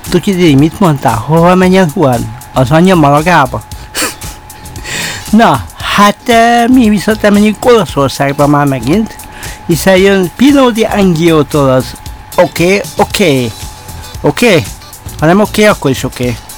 Tuki, mit mondtál? Hova menjen Juan? Az anyja Malagába? Na, hát mi viszont elmenjünk Olaszországba már megint, hiszen jön Pino di Angiótól az oké? Ha nem oké, akkor is oké.